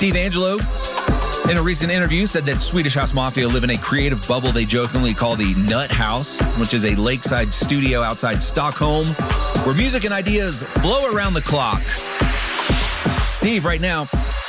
Steve Angelo, in a recent interview, said that Swedish House Mafia live in a creative bubble they jokingly call the Nut House, which is a lakeside studio outside Stockholm, where music and ideas flow around the clock. Steve, right now,